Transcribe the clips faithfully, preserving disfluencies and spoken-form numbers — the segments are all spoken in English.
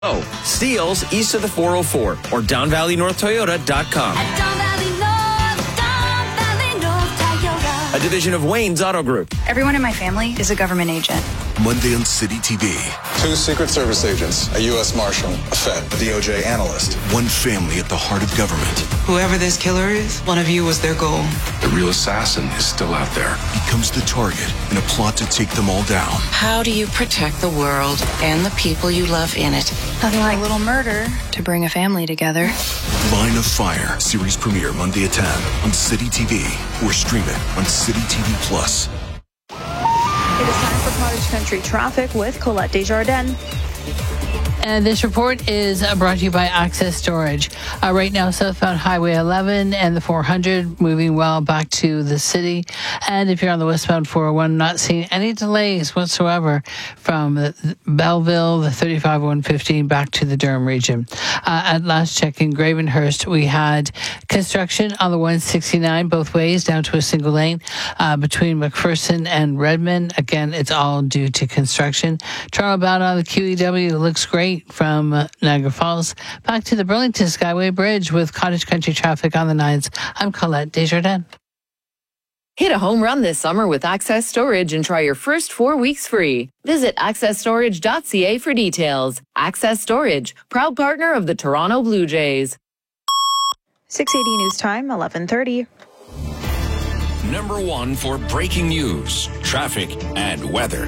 Oh, Steels east of the four oh four or down valley north toyota dot com. At Don Valley North, Don Valley North Toyota. A division of Wayne's Auto Group. Everyone in my family is a government agent. Monday on City T V. Two Secret Service agents, a U S Marshal, a Fed, a D O J analyst. One family at the heart of government. Whoever this killer is, one of you was their goal. The real assassin is still out there. Becomes the target in a plot to take them all down. How do you protect the world and the people you love in it? Nothing like a little murder to bring a family together. Line of Fire. Series premiere Monday at ten on City T V or stream it on City T V Plus. It is time for Cottage Country Traffic with Colette Desjardins. And this report is uh, brought to you by Access Storage. Uh, right now, southbound Highway eleven and the four hundred moving well back to the city. And if you're on the westbound four oh one, not seeing any delays whatsoever from the Belleville, the thirty-five one fifteen back to the Durham region. Uh, at last check in Gravenhurst, we had construction on the one sixty-nine both ways down to a single lane uh, between McPherson and Redmond. Again, it's all due to construction. Toronto bound on the Q E W looks great from uh, Niagara Falls back to the Burlington Skyway Bridge with Cottage Country traffic on the nines. I'm Colette Desjardins. Hit a home run this summer with Access Storage and try your first four weeks free. Visit access storage dot c a for details. Access Storage, proud partner of the Toronto Blue Jays. six eighty News Time, eleven thirty. Number one for breaking news, traffic, and weather.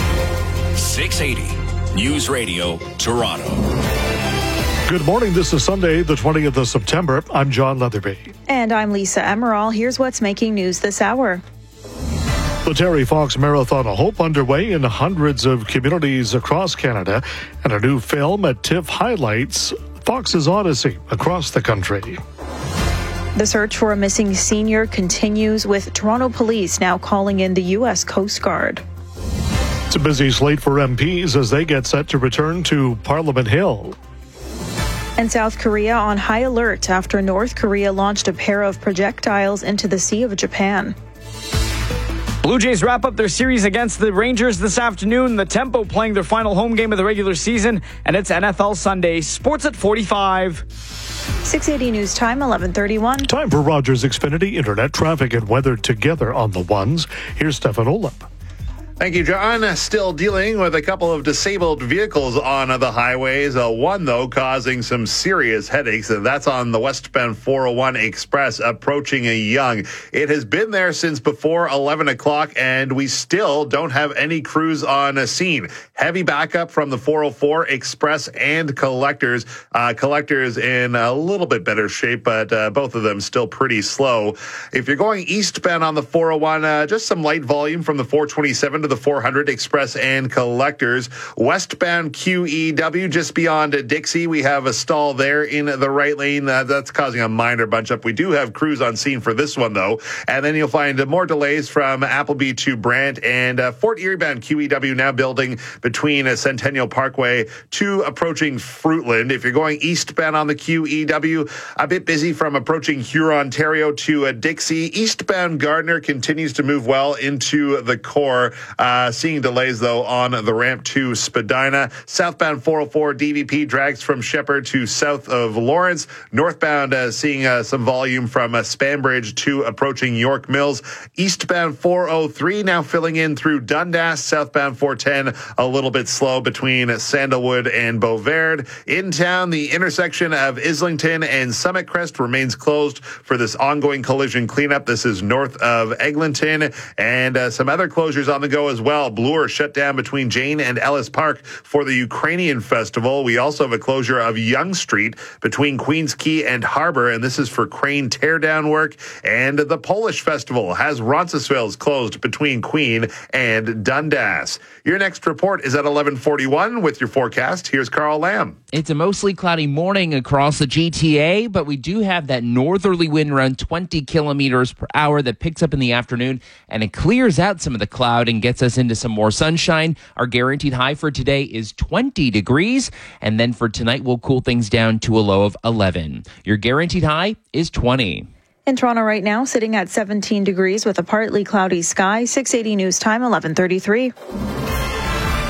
six eighty News Radio, Toronto. Good morning. This is Sunday, the twentieth of September. I'm John Leatherby. And I'm Lisa Emerald. Here's what's making news this hour. The Terry Fox Marathon of Hope underway in hundreds of communities across Canada, and a new film at TIFF highlights Fox's Odyssey across the country. The search for a missing senior continues, with Toronto police now calling in the U S Coast Guard. It's a busy slate for M Ps as they get set to return to Parliament Hill. And South Korea on high alert after North Korea launched a pair of projectiles into the Sea of Japan. Blue Jays wrap up their series against the Rangers this afternoon. The Tempo playing their final home game of the regular season, and it's N F L Sunday. Sports at forty-five. six eighty News Time, eleven thirty-one. Time for Rogers Xfinity Internet traffic and weather together on the ones. Here's Stefan Olip. Thank you, John. Still dealing with a couple of disabled vehicles on the highways. Uh, one, though, causing some serious headaches, and that's on the westbound four oh one Express approaching a Yonge. It has been there since before eleven o'clock, and we still don't have any crews on a scene. Heavy backup from the four oh four Express and Collectors. Uh, Collectors in a little bit better shape, but uh, both of them still pretty slow. If you're going eastbound on the four oh one, uh, just some light volume from the four twenty-seven to the four hundred Express and Collectors. Westbound Q E W just beyond Dixie, we have a stall there in the right lane. Uh, that's causing a minor bunch up. We do have crews on scene for this one, though. And then you'll find uh, more delays from Appleby to Brant, and uh, Fort Erie bound Q E W now building between uh, Centennial Parkway to approaching Fruitland. If you're going eastbound on the Q E W, a bit busy from approaching Huron, Ontario to uh, Dixie. Eastbound Gardner continues to move well into the core. Uh, seeing delays, though, on the ramp to Spadina. Southbound four oh four D V P drags from Shepherd to south of Lawrence. Northbound uh, seeing uh, some volume from uh, Spanbridge to approaching York Mills. Eastbound four oh three now filling in through Dundas. Southbound four ten a little bit slow between Sandalwood and Beauvard. In town, the intersection of Islington and Summit Crest remains closed for this ongoing collision cleanup. This is north of Eglinton, and uh, some other closures on the go as well. Bloor shut down between Jane and Ellis Park for the Ukrainian Festival. We also have a closure of Yonge Street between Queens Quay and Harbor, and this is for crane teardown work. And the Polish Festival has Roncesvalles closed between Queen and Dundas. Your next report is at eleven forty-one with your forecast. Here's Carl Lamb. It's a mostly cloudy morning across the G T A, but we do have that northerly wind around twenty kilometers per hour that picks up in the afternoon, and it clears out some of the cloud and gets us into some more sunshine. Our guaranteed high for today is twenty degrees, and then for tonight, we'll cool things down to a low of eleven. Your guaranteed high is twenty. In Toronto right now, sitting at seventeen degrees with a partly cloudy sky. six eighty News Time, eleven thirty-three.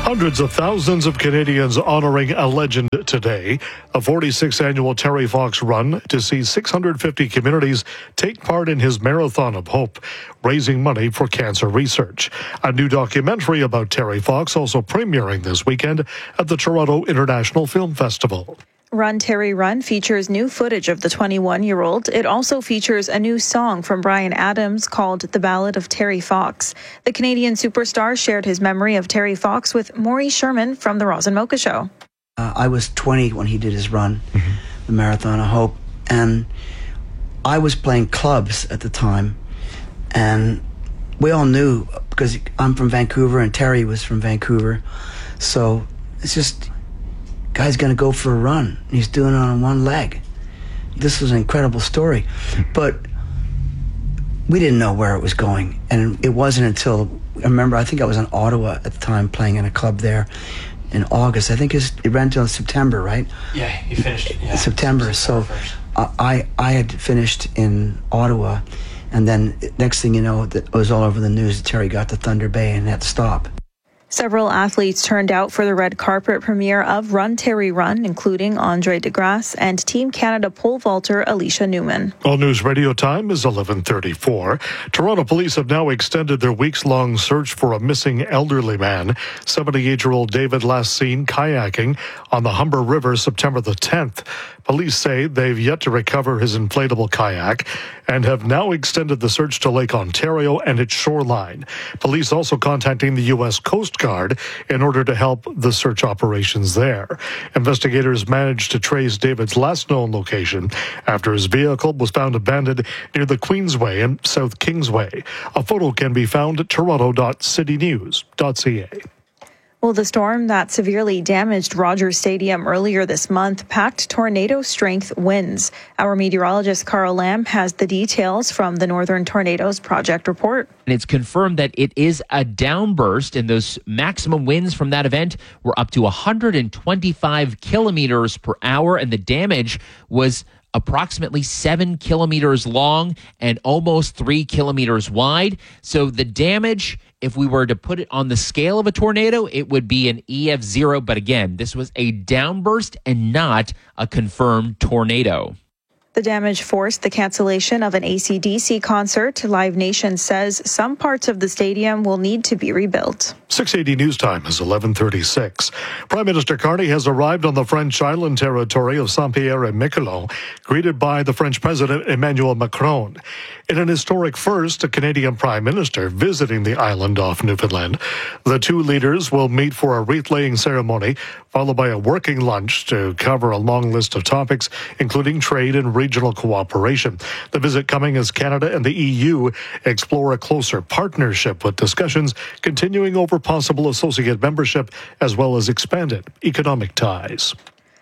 Hundreds of thousands of Canadians honoring a legend today. A forty-sixth annual Terry Fox run to see six hundred fifty communities take part in his Marathon of Hope, raising money for cancer research. A new documentary about Terry Fox also premiering this weekend at the Toronto International Film Festival. Run Terry Run features new footage of the twenty-one-year-old. It also features a new song from Bryan Adams called The Ballad of Terry Fox. The Canadian superstar shared his memory of Terry Fox with Maury Sherman from The Roz and Mocha Show. Uh, I was twenty when he did his run, mm-hmm. the Marathon of Hope, and I was playing clubs at the time, and we all knew, because I'm from Vancouver and Terry was from Vancouver, so it's just... guy's going to go for a run. He's doing it on one leg. This was an incredible story. But we didn't know where it was going. And it wasn't until, I remember, I think I was in Ottawa at the time playing in a club there in August. I think it ran until September, right? Yeah, he finished it. Yeah. September. So I, I had finished in Ottawa. And then next thing you know, it was all over the news that Terry got to Thunder Bay and had to stop. Several athletes turned out for the red carpet premiere of Run Terry Run, including Andre DeGrasse and Team Canada pole vaulter Alicia Newman. All News Radio time is eleven thirty-four. Toronto police have now extended their weeks-long search for a missing elderly man. seventy-eight-year-old David last seen kayaking on the Humber River September the tenth. Police say they've yet to recover his inflatable kayak and have now extended the search to Lake Ontario and its shoreline. Police also contacting the U S Coast Guard in order to help the search operations there. Investigators managed to trace David's last known location after his vehicle was found abandoned near the Queensway and South Kingsway. A photo can be found at toronto dot city news dot c a. Well, the storm that severely damaged Rogers Stadium earlier this month packed tornado-strength winds. Our meteorologist Carl Lamb has the details from the Northern Tornadoes Project report. And it's confirmed that it is a downburst, and those maximum winds from that event were up to one hundred twenty-five kilometers per hour, and the damage was approximately seven kilometers long and almost three kilometers wide. So the damage, if we were to put it on the scale of a tornado, it would be an E F zero. But again, this was a downburst and not a confirmed tornado. The damage forced the cancellation of an A C D C concert. Live Nation says some parts of the stadium will need to be rebuilt. six eighty News Time is eleven thirty-six. Prime Minister Carney has arrived on the French island territory of Saint-Pierre et Miquelon, greeted by the French President Emmanuel Macron. In an historic first, a Canadian Prime Minister visiting the island off Newfoundland. The two leaders will meet for a wreath-laying ceremony, followed by a working lunch to cover a long list of topics, including trade and regional cooperation. The visit coming as Canada and the E U explore a closer partnership, with discussions continuing over possible associate membership as well as expanded economic ties.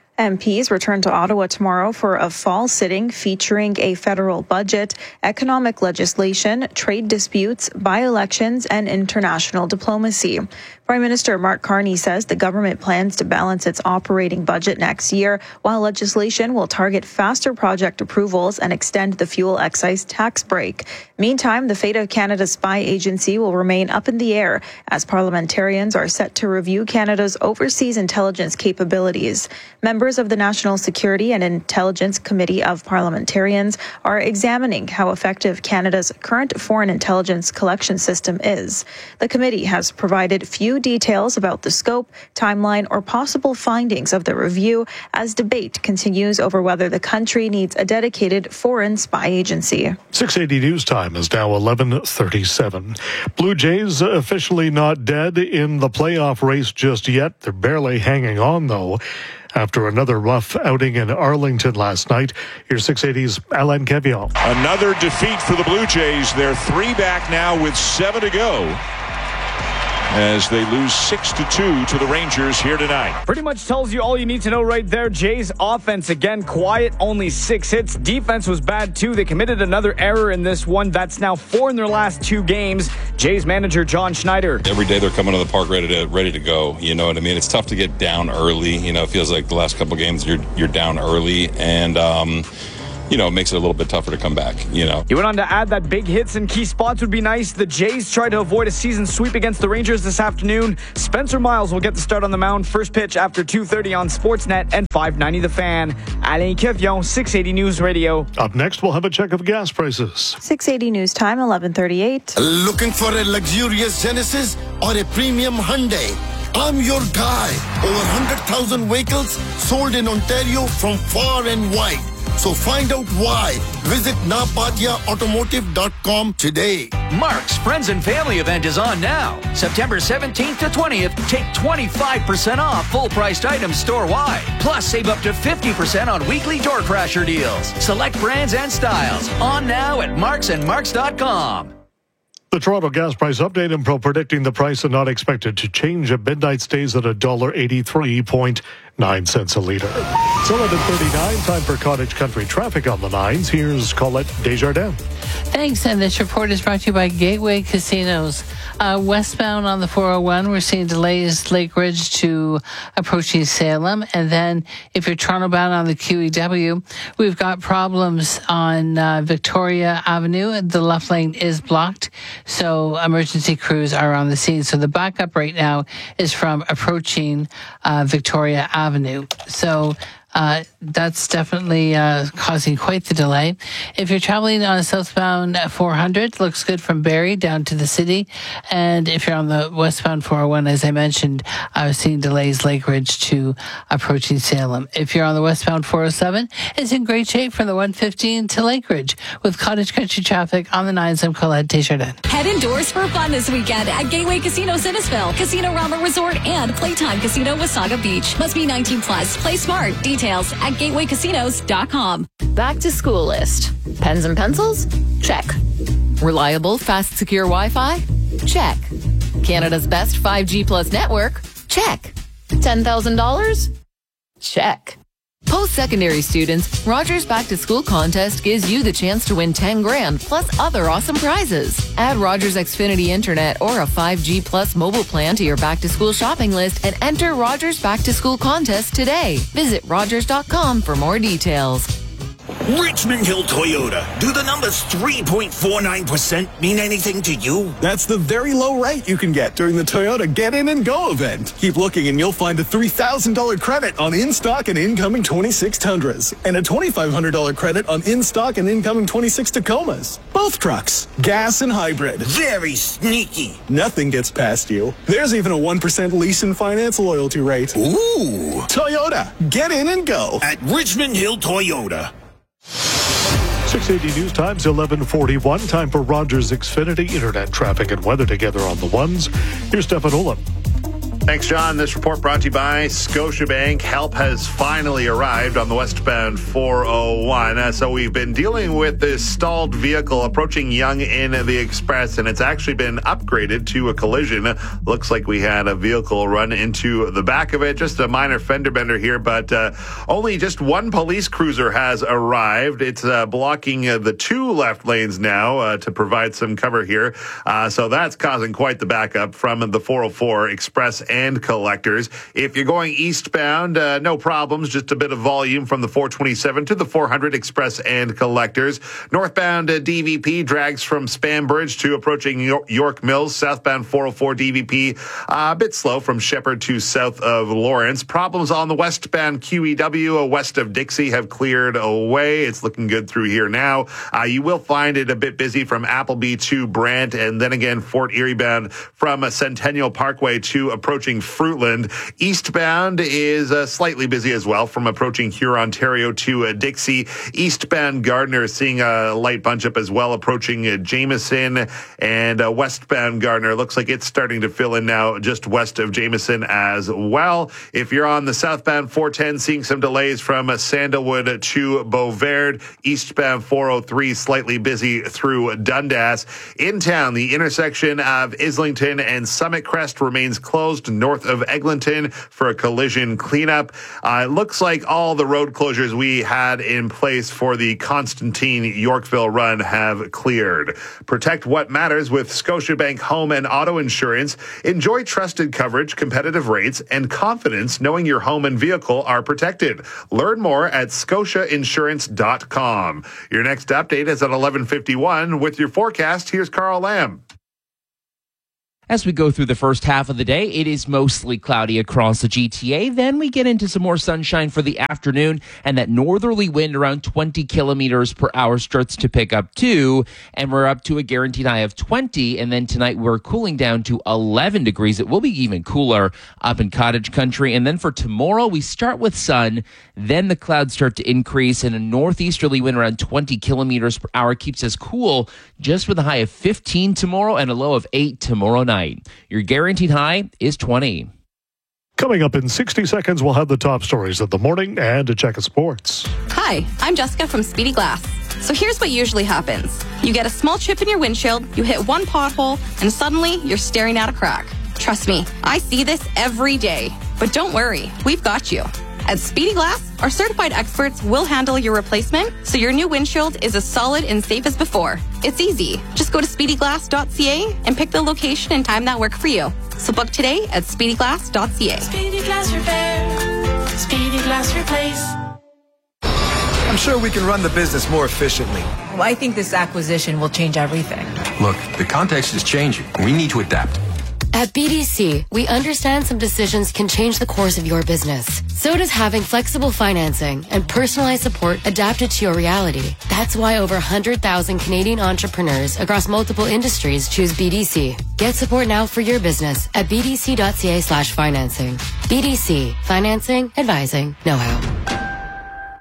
M Ps return to Ottawa tomorrow for a fall sitting featuring a federal budget, economic legislation, trade disputes, by-elections, and international diplomacy. Prime Minister Mark Carney says the government plans to balance its operating budget next year, while legislation will target faster project approvals and extend the fuel excise tax break. Meantime, the fate of Canada's spy agency will remain up in the air as parliamentarians are set to review Canada's overseas intelligence capabilities. Members of the National Security and Intelligence Committee of Parliamentarians are examining how effective Canada's current foreign intelligence collection system is. The committee has provided few details about the scope, timeline, or possible findings of the review as debate continues over whether the country needs a dedicated foreign spy agency. six eighty News Time is now eleven thirty-seven. Blue Jays officially not dead in the playoff race just yet. They're barely hanging on, though, after another rough outing in Arlington last night. Here's six eighty's Alain Quevillon. Another defeat for the Blue Jays. They're three back now with seven to go, as they lose six to two to the Rangers here tonight. Pretty much tells you all you need to know right there. Jays offense again quiet, only six hits. Defense was bad too. They committed another error in this one. That's now four in their last two games. Jays manager John Schneider. Every day they're coming to the park ready to ready to go. You know what I mean? It's tough to get down early. You know, it feels like the last couple of games you're you're down early, and um you know, it makes it a little bit tougher to come back, you know. He went on to add that big hits in key spots would be nice. The Jays tried to avoid a season sweep against the Rangers this afternoon. Spencer Miles will get the start on the mound. First pitch after two thirty on Sportsnet and five ninety The Fan. Alain Kevion, six eighty News Radio. Up next, we'll have a check of gas prices. six eighty News Time, eleven thirty-eight. Looking for a luxurious Genesis or a premium Hyundai? I'm your guy. Over one hundred thousand vehicles sold in Ontario from far and wide. So find out why. Visit napatia automotive dot com today. Mark's Friends and Family event is on now. September seventeenth to twentieth, take twenty-five percent off full-priced items store-wide. Plus, save up to fifty percent on weekly door crasher deals. Select brands and styles. On now at marks and marks dot com. The Toronto gas price update. Info predicting the price and not expected to change at midnight stays at one dollar eighty-three point nine cents a litre. It's eleven thirty-nine. Time for Cottage Country traffic on the nines. Here's Colette Desjardins. Thanks, and this report is brought to you by Gateway Casinos. Uh, westbound on the four oh one, we're seeing delays Lake Ridge to approaching Salem. And then if you're Toronto bound on the Q E W, we've got problems on uh, Victoria Avenue. The left lane is blocked, so emergency crews are on the scene. So the backup right now is from approaching uh, Victoria Avenue. So Uh, that's definitely uh, causing quite the delay. If you're traveling on a southbound four hundred, looks good from Barrie down to the city. And if you're on the westbound four oh one, as I mentioned, I was seeing delays Lake Ridge to approaching Salem. If you're on the westbound four oh seven, it's in great shape from the one fifteen to Lake Ridge. With Cottage Country traffic on the nines, I'm Colette Desjardins. Head indoors for fun this weekend at Gateway Casino Sinnesville, Casino Rama Resort, and Playtime Casino Wasaga Beach. Must be nineteen plus. Play smart. Details at gateway casinos dot com. Back to school list. Pens and pencils? Check. Reliable, fast, secure Wi-Fi? Check. Canada's best five G plus network? Check. ten thousand dollars? Check. Post-secondary students, Rogers Back to School contest gives you the chance to win ten grand plus other awesome prizes. Add Rogers Xfinity Internet or a five G plus mobile plan to your back to school shopping list and enter Rogers Back to School contest today. Visit rogers dot com for more details. Richmond Hill Toyota. Do the numbers three point four nine percent mean anything to you? That's the very low rate you can get during the Toyota Get In and Go event. Keep looking and you'll find a three thousand dollars credit on in-stock and incoming twenty-six Tundras and a twenty-five hundred dollars credit on in-stock and incoming twenty-six Tacomas. Both trucks, gas and hybrid. Very sneaky. Nothing gets past you. There's even a one percent lease and finance loyalty rate. Ooh. Toyota. Get in and go. At Richmond Hill Toyota. six eighty News Times, eleven forty-one. Time for Rogers Xfinity Internet traffic and weather together on the ones. Here's Stefan Olin. Thanks, John. This report brought to you by Scotiabank. Help has finally arrived on the westbound four oh one. Uh, so we've been dealing with this stalled vehicle approaching Yonge in the Express, and it's actually been upgraded to a collision. Looks like we had a vehicle run into the back of it. Just a minor fender bender here, but uh, only just one police cruiser has arrived. It's uh, blocking uh, the two left lanes now uh, to provide some cover here. Uh, so that's causing quite the backup from the four oh four Express and Collectors. If you're going eastbound, uh, no problems, just a bit of volume from the four twenty-seven to the four hundred Express and Collectors. Northbound uh, D V P drags from Spanbridge to approaching York Mills. Southbound four oh four D V P uh, a bit slow from Shepherd to south of Lawrence. Problems on the westbound Q E W uh, west of Dixie have cleared away. It's looking good through here now. Uh, you will find it a bit busy from Appleby to Brant, and then again Fort Erie bound from uh, Centennial Parkway to approaching Fruitland. Eastbound is uh, slightly busy as well from approaching Huron, Ontario to uh, Dixie. Eastbound Gardner seeing a light bunch up as well approaching uh, Jameson, and uh, westbound Gardner looks like it's starting to fill in now just west of Jameson as well. If you're on the southbound four ten, seeing some delays from uh, Sandalwood to Beauvard. Eastbound four oh three slightly busy through Dundas. In town, the intersection of Islington and Summit Crest remains closed heading north of Eglinton for a collision cleanup. Uh, it looks like all the road closures we had in place for the Constantine Yorkville run have cleared. Protect what matters with Scotiabank Home and Auto Insurance. Enjoy trusted coverage, competitive rates, and confidence knowing your home and vehicle are protected. Learn more at scotia insurance dot com. Your next update is at eleven fifty-one. With your forecast, here's Carl Lamb. As we go through the first half of the day, it is mostly cloudy across the G T A. Then we get into some more sunshine for the afternoon, and that northerly wind around twenty kilometers per hour starts to pick up too. And we're up to a guaranteed high of twenty. And then tonight we're cooling down to eleven degrees. It will be even cooler up in cottage country. And then for tomorrow, we start with sun. Then the clouds start to increase, and a northeasterly wind around twenty kilometers per hour keeps us cool, just with a high of fifteen tomorrow and a low of eight tomorrow night. Your guaranteed high is twenty. Coming up in sixty seconds, we'll have the top stories of the morning and a check of sports. Hi, I'm Jessica from Speedy Glass. So here's what usually happens. You get a small chip in your windshield, you hit one pothole, and suddenly you're staring at a crack. Trust me, I see this every day. But don't worry, we've got you. At Speedy Glass, our certified experts will handle your replacement so your new windshield is as solid and safe as before. It's easy. Just go to speedy glass dot c a and pick the location and time that work for you. So book today at speedy glass dot c a. Speedy Glass Repair. Speedy Glass Replace. I'm sure we can run the business more efficiently. Well, I think this acquisition will change everything. Look, the context is changing. We need to adapt. At B D C, we understand some decisions can change the course of your business. So does having flexible financing and personalized support adapted to your reality. That's why over one hundred thousand Canadian entrepreneurs across multiple industries choose B D C. Get support now for your business at b d c dot c a slash financing. B D C. Financing, advising, know-how.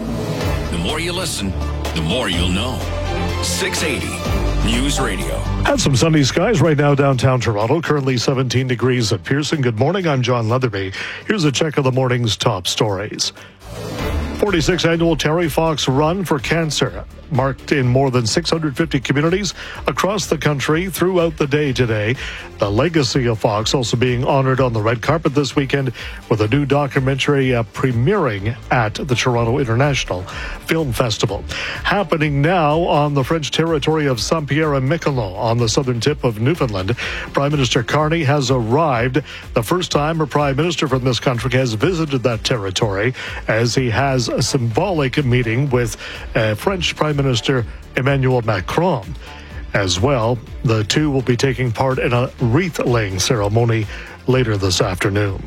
The more you listen, the more you'll know. six eighty News Radio. Have some sunny skies right now downtown Toronto. Currently seventeen degrees at Pearson. Good morning. I'm John Leatherby. Here's a check of the morning's top stories. forty-sixth Annual Terry Fox Run for Cancer marked in more than six hundred fifty communities across the country throughout the day today. The legacy of Fox also being honored on the red carpet this weekend with a new documentary uh, premiering at the Toronto International Film Festival. Happening now on the French territory of Saint-Pierre and Miquelon on the southern tip of Newfoundland. Prime Minister Carney has arrived. The first time a prime minister from this country has visited that territory, as he has a symbolic meeting with uh, French Prime Minister Emmanuel Macron. As well, the two will be taking part in a wreath-laying ceremony later this afternoon.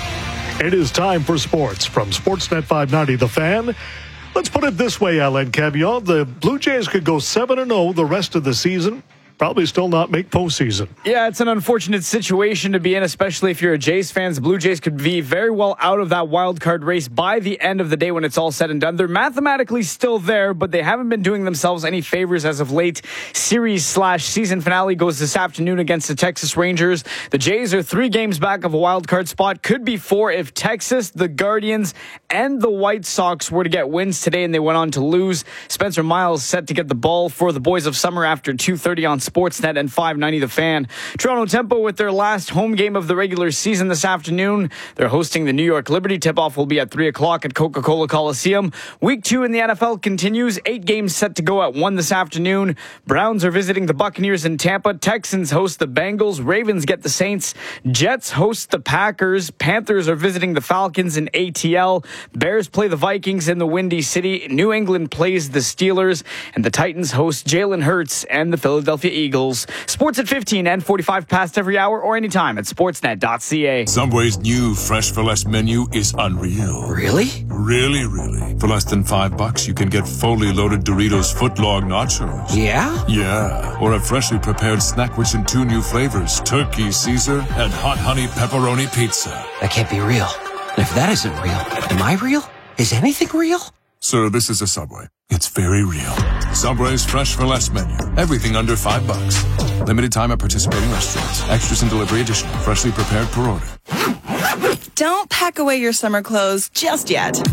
It is time for sports from Sportsnet five ninety The Fan. Let's put it this way, Alain Cavillon. The Blue Jays could go seven and oh the rest of the season. Probably still not make postseason. Yeah, it's an unfortunate situation to be in, especially if you're a Jays fan. The Blue Jays could be very well out of that wild card race by the end of the day when it's all said and done. They're mathematically still there, but they haven't been doing themselves any favors as of late. Series slash season finale goes this afternoon against the Texas Rangers. The Jays are three games back of a wild card spot. Could be four if Texas, the Guardians, and the White Sox were to get wins today and they went on to lose. Spencer Miles set to get the ball for the Boys of Summer after two thirty on Sportsnet and five ninety The Fan. Toronto Tempo with their last home game of the regular season this afternoon. They're hosting the New York Liberty. Tip-off will be at three o'clock at Coca-Cola Coliseum. Week two in the N F L continues. Eight games set to go at one this afternoon. Browns are visiting the Buccaneers in Tampa. Texans host the Bengals. Ravens get the Saints. Jets host the Packers. Panthers are visiting the Falcons in A T L. Bears play the Vikings in the Windy City. New England plays the Steelers. And the Titans host Jalen Hurts and the Philadelphia Eagles. Sports at fifteen and forty-five past every hour or anytime at sportsnet dot c a. Subway's new Fresh for Less menu is unreal. Really? Really, really. For less than five bucks, you can get fully loaded Doritos footlong nachos. Yeah? Yeah. Or a freshly prepared snack with some two new flavors, Turkey Caesar and Hot Honey Pepperoni Pizza. That can't be real. And if that isn't real, am I real? Is anything real? Sir, this is a Subway. It's very real. Subway's Fresh for Less menu. Everything under five bucks. Limited time at participating restaurants. Extras and delivery additional. Freshly prepared per order. Don't pack away your summer clothes just yet.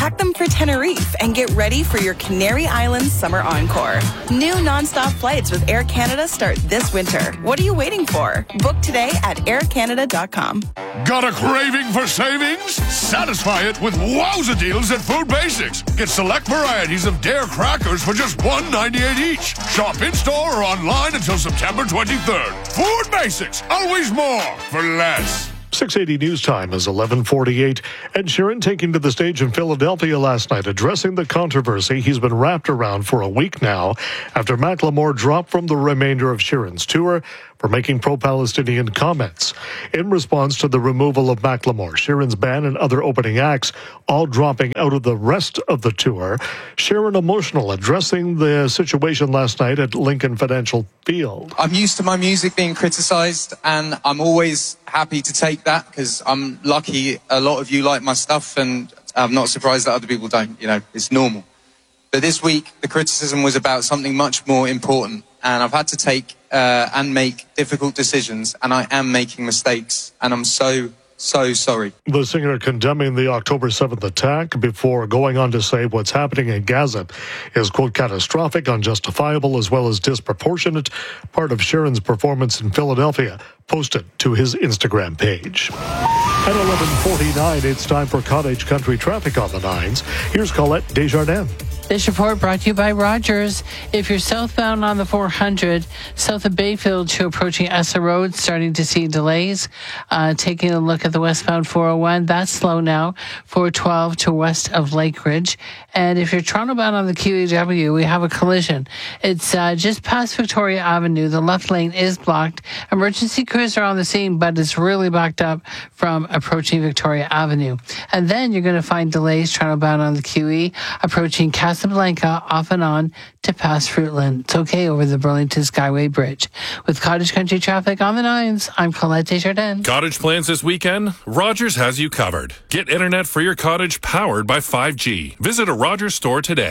pack them for Tenerife and get ready for your Canary Islands summer encore. New nonstop flights with Air Canada start this winter. What are you waiting for? Book today at air canada dot com. Got a craving for savings? Satisfy it with wowza deals at Food Basics. Get select varieties of Dare crackers for just one ninety-eight each. Shop in-store or online until September twenty-third. Food Basics, always more for less. six eighty News Time is eleven forty-eight. Ed Sheeran taking to the stage in Philadelphia last night, addressing the controversy he's been wrapped around for a week now after Macklemore dropped from the remainder of Sheeran's tour for making pro-Palestinian comments. In response to the removal of Macklemore, Sheeran's band and other opening acts all dropping out of the rest of the tour, Sheeran emotional addressing the situation last night at Lincoln Financial Field. I'm used to my music being criticized, and I'm always happy to take that because I'm lucky a lot of you like my stuff, and I'm not surprised that other people don't. You know, it's normal. But this week, the criticism was about something much more important, and I've had to take uh, and make difficult decisions, and I am making mistakes, and I'm so, so sorry. The singer condemning the October seventh attack before going on to say what's happening in Gaza is, quote, catastrophic, unjustifiable, as well as disproportionate, part of Sheeran's performance in Philadelphia, posted to his Instagram page. At eleven forty-nine, it's time for Cottage Country traffic on the nines. Here's Colette Desjardins. This report brought to you by Rogers. If you're southbound on the four hundred, south of Bayfield to approaching Essa Road, starting to see delays. Uh, taking a look at the westbound four oh one, that's slow now, four twelve to west of Lake Ridge. And if you're Toronto bound on the Q E W, we have a collision. It's uh, just past Victoria Avenue. The left lane is blocked. Emergency crews are on the scene, but it's really backed up from approaching Victoria Avenue. And then you're going to find delays Toronto bound on the Q E, approaching Casablanca off and on to past Fruitland. It's okay over the Burlington Skyway Bridge. With Cottage Country traffic on the nines, I'm Colette Desjardins. Cottage plans this weekend? Rogers has you covered. Get internet for your cottage powered by five G. Visit a Rogers store today.